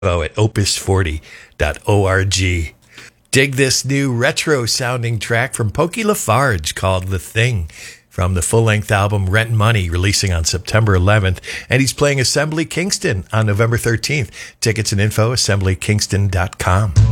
at opus40.org. Dig this new retro-sounding track from Pokey Lafarge called The Thing from the full-length album Rent Money, releasing on September 11th. And he's playing Assembly Kingston on November 13th. Tickets and info, assemblykingston.com.